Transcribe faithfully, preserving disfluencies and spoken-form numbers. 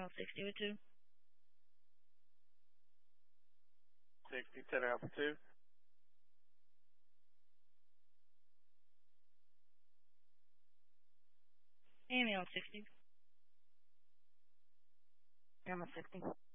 on sixty with two. sixty, ten Alpha two. Amy on sixty. I'm on sixty.